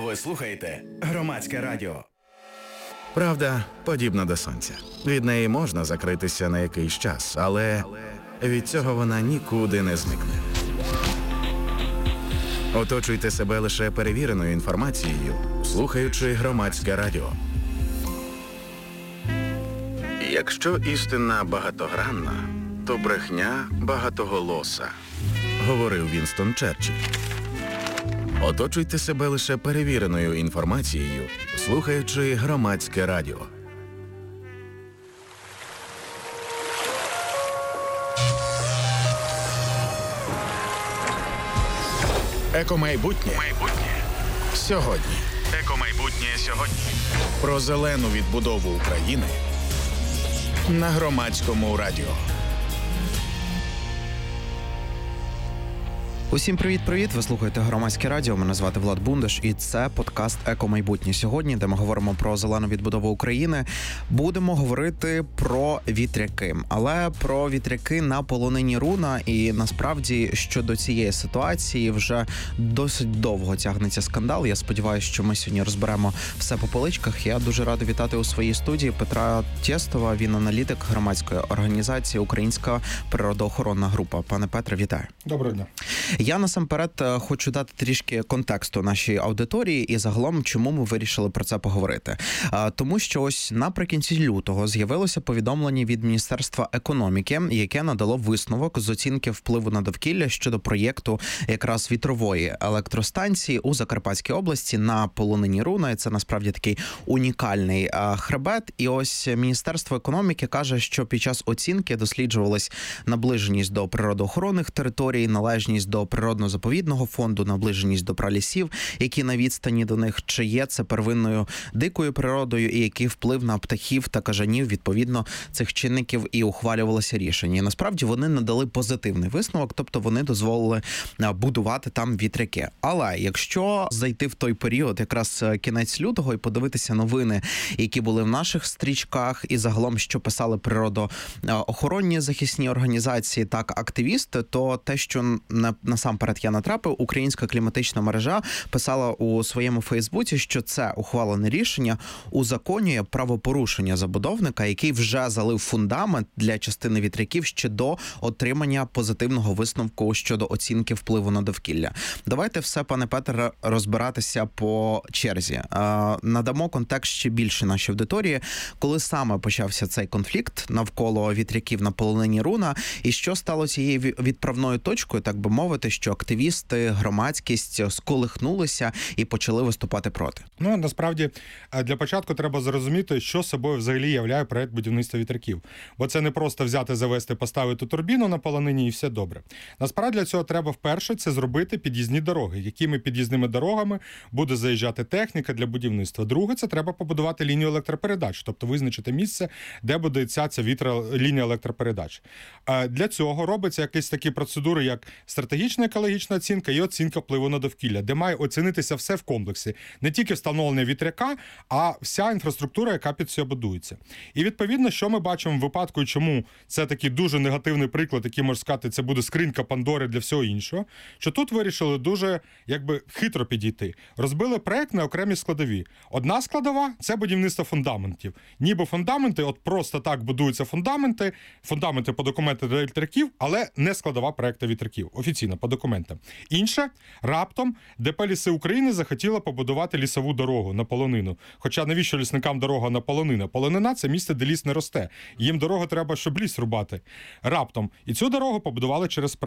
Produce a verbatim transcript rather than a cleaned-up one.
Ви слухаєте Громадське радіо. Правда подібна до сонця. Від неї можна закритися на якийсь час, але від цього вона нікуди не зникне. Оточуйте себе лише перевіреною інформацією, слухаючи Громадське радіо. Якщо істина багатогранна, то брехня багатоголоса, говорив Вінстон Черчилль. Оточуйте себе лише перевіреною інформацією, слухаючи Громадське радіо. Екомайбутнє сьогодні. Екомайбутнє сьогодні. Про зелену відбудову України на Громадському радіо. Усім привіт-привіт! Ви слухаєте Громадське радіо. Мене звати Влад Бундаш, і це подкаст «Екомайбутнє сьогодні», де ми говоримо про зелену відбудову України. Будемо говорити про вітряки, але про вітряки на полонині Руна. І насправді щодо цієї ситуації вже досить довго тягнеться скандал. Я сподіваюся, що ми сьогодні розберемо все по поличках. Я дуже радий вітати у своїй студії Петра Тєстова. Він аналітик громадської організації «Українська природоохоронна група». Пане Петре, вітаю. Доброго дня. Я насамперед хочу дати трішки контексту нашій аудиторії і загалом, чому ми вирішили про це поговорити. Тому що ось наприкінці лютого з'явилося повідомлення від Міністерства економіки, яке надало висновок з оцінки впливу на довкілля щодо проєкту якраз вітрової електростанції у Закарпатській області на полонині Руна. І це насправді такий унікальний хребет. І ось Міністерство економіки каже, що під час оцінки досліджувалась наближеність до природоохоронних територій, належність до природно-заповідного фонду, наближеність до пралісів, які на відстані до них, чи є це первинною дикою природою, і який вплив на птахів та кажанів, відповідно, цих чинників і ухвалювалося рішення. І насправді вони надали позитивний висновок, тобто вони дозволили будувати там вітряки. Але якщо зайти в той період, якраз кінець лютого, і подивитися новини, які були в наших стрічках, і загалом, що писали природоохоронні захисні організації, так активісти, то те, що на насамперед я натрапив, Українська кліматична мережа писала у своєму Фейсбуці, що це ухвалене рішення узаконює правопорушення забудовника, який вже залив фундамент для частини вітряків ще до отримання позитивного висновку щодо оцінки впливу на довкілля. Давайте все, пане Петре, розбиратися по черзі. Надамо контекст ще більше нашій аудиторії, коли саме почався цей конфлікт навколо вітряків на полонині Руна, і що стало цією відправною точкою, так би мовити, що активісти, громадськість сколихнулися і почали виступати проти? Ну, насправді, для початку треба зрозуміти, що собою взагалі являє проект будівництва вітряків. Бо це не просто взяти, завести, поставити турбіну на полонині і все добре. Насправді, для цього треба вперше це зробити під'їзні дороги. Якими під'їзними дорогами буде заїжджати техніка для будівництва. Друге, це треба побудувати лінію електропередач, тобто визначити місце, де буде ця, ця вітра, лінія електропередач. Для цього робиться якісь такі процедури, як стратегічна екологічна оцінка і оцінка впливу на довкілля, де має оцінитися все в комплексі. Не тільки встановлення вітряка, а вся інфраструктура, яка під це будується. І відповідно, що ми бачимо в випадку, чому це такий дуже негативний приклад, який, можна сказати, це буде скринька Пандори для всього іншого, що тут вирішили дуже, якби, хитро підійти. Розбили проект на окремі складові. Одна складова – це будівництво фундаментів. Ніби фундаменти, от просто так будуються фундаменти, фундаменти по документам для вітряків, але не складова проекту вітряків. Офіційно, по документам. Інше, раптом, ДП «Ліси України» захотіла побудувати лісову дорогу на полонину. Хоча навіщо лісникам дорога на полонину? Полонина – це місце, де ліс не росте. Їм дорогу треба, щоб ліс рубати. Раптом. І цю дорогу побудували через